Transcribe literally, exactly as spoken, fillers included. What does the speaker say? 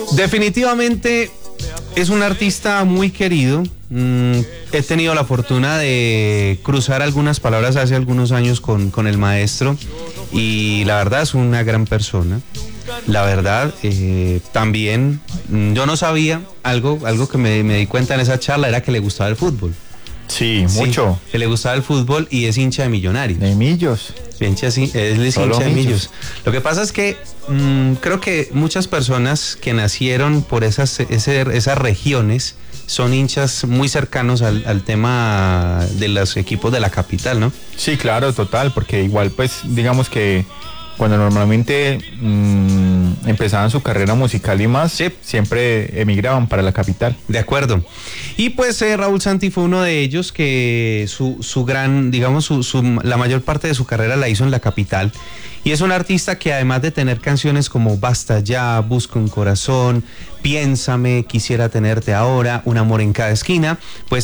Definitivamente es un artista muy querido. Mm, he tenido la fortuna de cruzar algunas palabras hace algunos años con, con el maestro y la verdad es una gran persona. La verdad, eh, también mm, yo no sabía algo, algo que me, me di cuenta en esa charla era que le gustaba el fútbol. Sí, mucho. Sí, que le gustaba el fútbol y es hincha de Millonarios. De Millos. Hincha, sí, él es Solo hincha de Millos. Millos. Lo que pasa es que mmm, creo que muchas personas que nacieron por esas, ese, esas regiones son hinchas muy cercanos al, al tema de los equipos de la capital, ¿no? Sí, claro, total, porque igual pues digamos que cuando normalmente mmm, empezaban su carrera musical y más, Sí. siempre emigraban para la capital. De acuerdo. Y pues eh, Raúl Santi fue uno de ellos que su, su gran, digamos, su, su, la mayor parte de su carrera la hizo en la capital. Y es un artista que además de tener canciones como Basta Ya, Busco un Corazón, Piénsame, Quisiera Tenerte Ahora, Un Amor en Cada Esquina, pues